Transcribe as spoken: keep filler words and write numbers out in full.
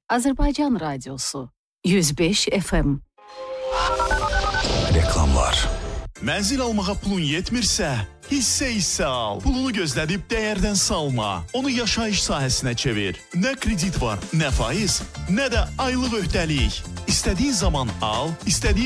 Azərbaycan Radiosu yüz beş F M. Reklamlar. Mənzil almağa pulun yetmirsə, hissə-hissə al. Pulunu gözlədib dəyərdən salma. Onu yaşayış sahəsinə çevir. Nə kredit var, nə faiz, nə də aylıq öhdəlik. İstədiyin zaman al, istədiyin